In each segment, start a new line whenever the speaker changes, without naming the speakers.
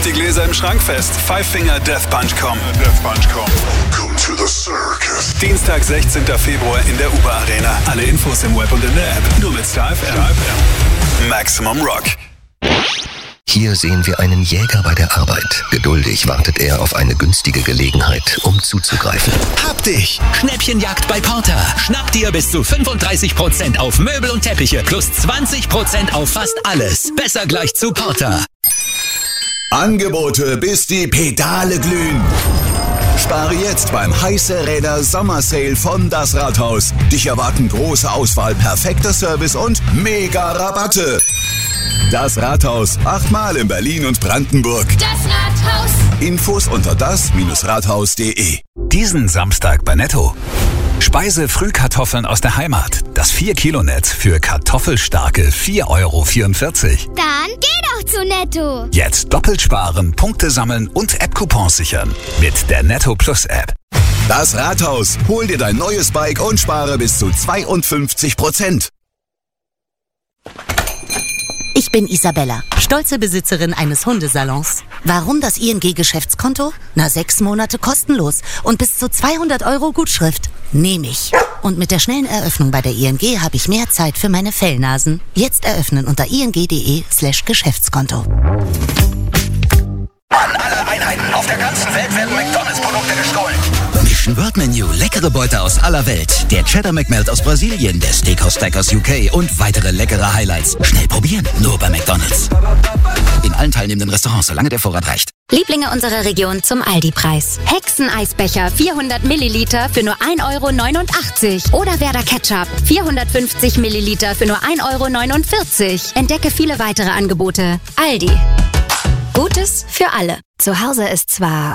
Haltet die Gläser im Schrank fest. Five Finger Death Punch kommen.
Welcome to the circus.
Dienstag, 16. Februar in der Uber Arena. Alle Infos im Web und in der App. Nur mit Star FM. Maximum Rock.
Hier sehen wir einen Jäger bei der Arbeit. Geduldig wartet er auf eine günstige Gelegenheit, um zuzugreifen.
Hab dich! Schnäppchenjagd bei Porter. Schnapp dir bis zu 35% auf Möbel und Teppiche plus 20% auf fast alles. Besser gleich zu Porter.
Angebote, bis die Pedale glühen. Spare jetzt beim Heiße Räder Sommersale von Das Rathaus. Dich erwarten große Auswahl, perfekter Service und mega Rabatte. Das Rathaus, 8-mal in Berlin und Brandenburg.
Das Rathaus.
Infos unter das-rathaus.de.
Diesen Samstag bei Netto. Speise-Frühkartoffeln aus der Heimat. Das 4-Kilo-Netz für kartoffelstarke 4,44 €.
Dann geh doch zu Netto.
Jetzt doppelt sparen, Punkte sammeln und App-Coupons sichern. Mit der Netto Plus App.
Das Rathaus, hol dir dein neues Bike und spare bis zu 52%.
Ich bin Isabella, stolze Besitzerin eines Hundesalons. Warum das ING-Geschäftskonto? 6 Monate kostenlos und bis zu 200 € Gutschrift. Nehme ich. Und mit der schnellen Eröffnung bei der ING habe ich mehr Zeit für meine Fellnasen. Jetzt eröffnen unter ing.de/Geschäftskonto.
An alle Einheiten auf der ganzen Welt werden McDonalds-Produkte gestohlen. Mission World Menu, leckere Beute aus aller Welt. Der Cheddar McMelt aus Brasilien, der Steakhouse Stack aus UK und weitere leckere Highlights. Schnell probieren, nur bei McDonalds. In allen teilnehmenden Restaurants, solange der Vorrat reicht.
Lieblinge unserer Region zum Aldi-Preis. Hexeneisbecher 400 Milliliter für nur 1,89 € oder Werder Ketchup 450 Milliliter für nur 1,49 €. Entdecke viele weitere Angebote. Aldi. Gutes für alle. Zu Hause ist zwar...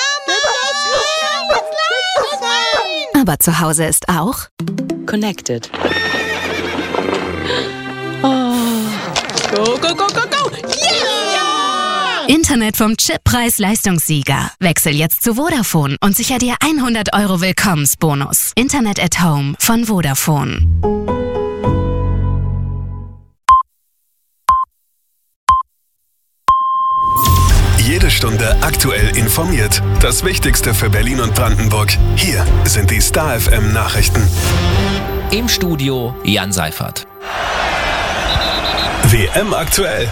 Aber zu Hause ist auch...
Connected. Oh. Go, go, go, go, go! Yeah!
Internet vom Chip-Preis-Leistungssieger. Wechsel jetzt zu Vodafone und sicher dir 100 € Willkommensbonus. Internet at Home von Vodafone.
Jede Stunde aktuell informiert. Das Wichtigste für Berlin und Brandenburg. Hier sind die Star FM Nachrichten.
Im Studio Jan Seifert.
WM aktuell.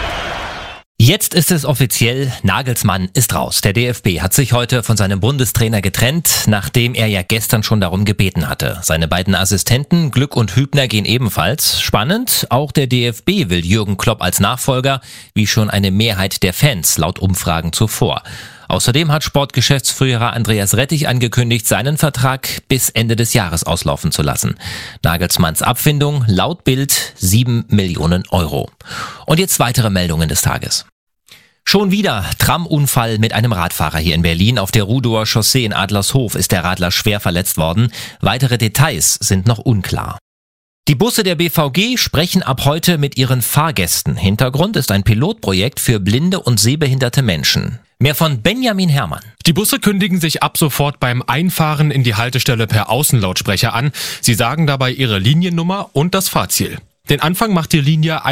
Jetzt ist es offiziell, Nagelsmann ist raus. Der DFB hat sich heute von seinem Bundestrainer getrennt, nachdem er ja gestern schon darum gebeten hatte. Seine beiden Assistenten, Glück und Hübner, gehen ebenfalls. Spannend, auch der DFB will Jürgen Klopp als Nachfolger, wie schon eine Mehrheit der Fans, laut Umfragen zuvor. Außerdem hat Sportgeschäftsführer Andreas Rettich angekündigt, seinen Vertrag bis Ende des Jahres auslaufen zu lassen. Nagelsmanns Abfindung laut Bild 7 Millionen €. Und jetzt weitere Meldungen des Tages. Schon wieder Tramunfall mit einem Radfahrer hier in Berlin. Auf der Rudower Chaussee in Adlershof ist der Radler schwer verletzt worden. Weitere Details sind noch unklar. Die Busse der BVG sprechen ab heute mit ihren Fahrgästen. Hintergrund ist ein Pilotprojekt für blinde und sehbehinderte Menschen. Mehr von Benjamin Herrmann.
Die Busse kündigen sich ab sofort beim Einfahren in die Haltestelle per Außenlautsprecher an. Sie sagen dabei ihre Liniennummer und das Fahrziel. Den Anfang macht die Linie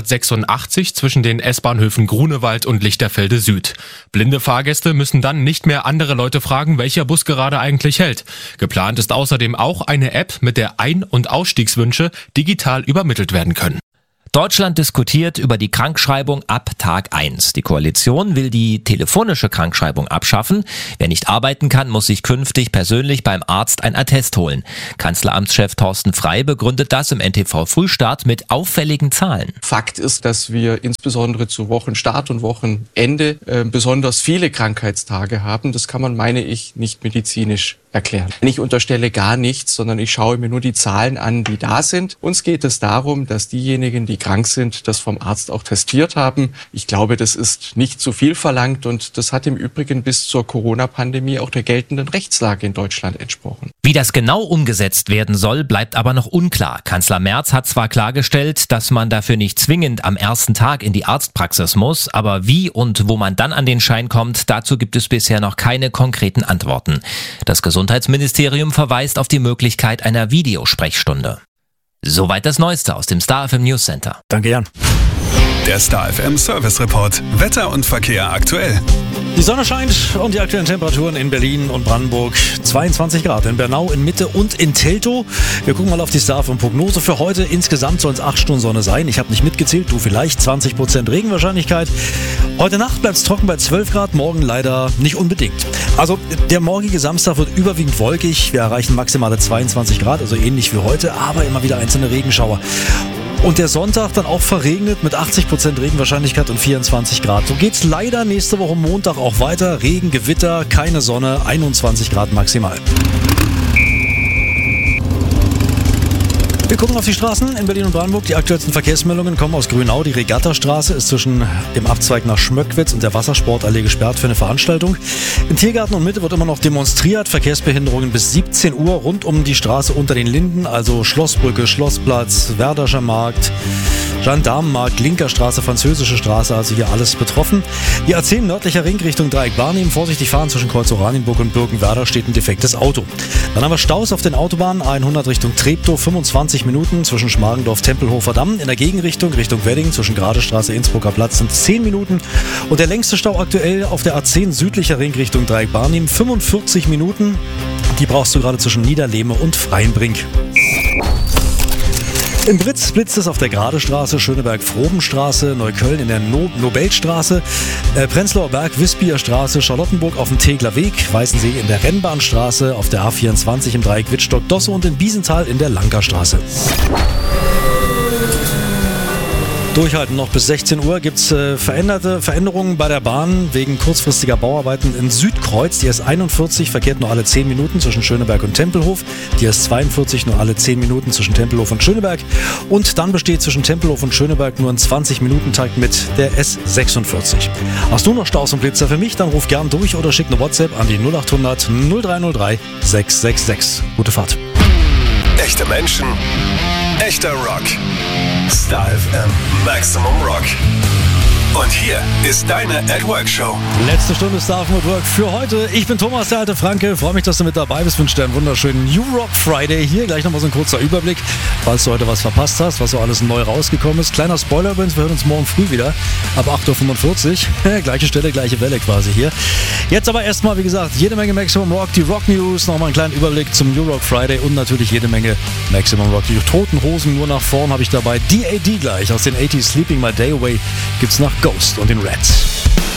186 zwischen den S-Bahnhöfen Grunewald und Lichterfelde Süd. Blinde Fahrgäste müssen dann nicht mehr andere Leute fragen, welcher Bus gerade eigentlich hält. Geplant ist außerdem auch eine App, mit der Ein- und Ausstiegswünsche digital übermittelt werden können.
Deutschland diskutiert über die Krankschreibung ab Tag 1. Die Koalition will die telefonische Krankschreibung abschaffen. Wer nicht arbeiten kann, muss sich künftig persönlich beim Arzt ein Attest holen. Kanzleramtschef Thorsten Frey begründet das im NTV Frühstart mit auffälligen Zahlen.
Fakt ist, dass wir insbesondere zu Wochenstart und Wochenende besonders viele Krankheitstage haben. Das kann man, meine ich, nicht medizinisch erklären. Ich unterstelle gar nichts, sondern ich schaue mir nur die Zahlen an, die da sind. Uns geht es darum, dass diejenigen, die krank sind, das vom Arzt auch testiert haben. Ich glaube, das ist nicht zu viel verlangt und das hat im Übrigen bis zur Corona-Pandemie auch der geltenden Rechtslage in Deutschland entsprochen.
Wie das genau umgesetzt werden soll, bleibt aber noch unklar. Kanzler Merz hat zwar klargestellt, dass man dafür nicht zwingend am ersten Tag in die Arztpraxis muss, aber wie und wo man dann an den Schein kommt, dazu gibt es bisher noch keine konkreten Antworten. Das Gesundheitsministerium verweist auf die Möglichkeit einer Videosprechstunde. Soweit das Neueste aus dem Star FM News Center.
Danke, Jan.
Der Star FM Service Report. Wetter und Verkehr aktuell.
Die Sonne scheint und die aktuellen Temperaturen in Berlin und Brandenburg 22 Grad. In Bernau, in Mitte und in Teltow. Wir gucken mal auf die Star FM Prognose für heute. Insgesamt soll es 8 Stunden Sonne sein. Ich habe nicht mitgezählt, du vielleicht. 20% Regenwahrscheinlichkeit. Heute Nacht bleibt es trocken bei 12 Grad, morgen leider nicht unbedingt. Also der morgige Samstag wird überwiegend wolkig. Wir erreichen maximale 22 Grad, also ähnlich wie heute, aber immer wieder einzelne Regenschauer. Und der Sonntag dann auch verregnet mit 80% Regenwahrscheinlichkeit und 24 Grad. So geht's leider nächste Woche Montag auch weiter. Regen, Gewitter, keine Sonne, 21 Grad maximal. Wir gucken auf die Straßen in Berlin und Brandenburg. Die aktuellsten Verkehrsmeldungen kommen aus Grünau. Die Regattastraße ist zwischen dem Abzweig nach Schmöckwitz und der Wassersportallee gesperrt für eine Veranstaltung. Im Tiergarten und Mitte wird immer noch demonstriert. Verkehrsbehinderungen bis 17 Uhr rund um die Straße unter den Linden, also Schlossbrücke, Schlossplatz, Werderscher Markt, Gendarmenmarkt, Linker Straße, Französische Straße, also hier alles betroffen. Die A10 nördlicher Ring Richtung Dreieck Barnim, vorsichtig fahren zwischen Kreuz Oranienburg und Birkenwerder steht ein defektes Auto. Dann haben wir Staus auf den Autobahnen, A100 Richtung Treptow, 25 Minuten zwischen Schmargendorf, Tempelhofer Damm. In der Gegenrichtung Richtung Wedding zwischen Gradestraße, Innsbrucker Platz sind 10 Minuten. Und der längste Stau aktuell auf der A10 südlicher Ring Richtung Dreieck Barnim, 45 Minuten. Die brauchst du gerade zwischen Niederlehme und Freienbrink. In Britz blitzt es auf der Gradestraße, Schöneberg-Frobenstraße, Neukölln in der Nobelstraße, Prenzlauer Berg, Wispierer Straße, Charlottenburg auf dem Tegler Weg, Weißensee in der Rennbahnstraße, auf der A24 im Dreieck Wittstock-Dosse und in Biesenthal in der Lankerstraße. Durchhalten noch bis 16 Uhr gibt es Veränderungen bei der Bahn wegen kurzfristiger Bauarbeiten in Südkreuz. Die S41 verkehrt nur alle 10 Minuten zwischen Schöneberg und Tempelhof. Die S42 nur alle 10 Minuten zwischen Tempelhof und Schöneberg. Und dann besteht zwischen Tempelhof und Schöneberg nur ein 20-Minuten-Takt mit der S46. Hast du noch Staus und Blitzer für mich? Dann ruf gern durch oder schick eine WhatsApp an die 0800 0303 666. Gute Fahrt.
Echte Menschen, echter Rock. Star FM Maximum Rock. Und hier ist deine At Work Show.
Letzte Stunde Star FM at Work für heute. Ich bin Thomas, der alte Franke. Freue mich, dass du mit dabei bist. Wünsche dir einen wunderschönen New Rock Friday. Hier gleich nochmal so ein kurzer Überblick, falls du heute was verpasst hast, was so alles neu rausgekommen ist. Kleiner Spoiler übrigens, wir hören uns morgen früh wieder ab 8.45 Uhr. Gleiche Stelle, gleiche Welle quasi hier. Jetzt aber erstmal, wie gesagt, jede Menge Maximum Rock, die Rock News, nochmal einen kleinen Überblick zum New Rock Friday und natürlich jede Menge Maximum Rock. Die Toten Hosen nur nach vorn habe ich dabei. DAD gleich aus den 80s, Sleeping My Day Away gibt's nach Ghost und den Rats.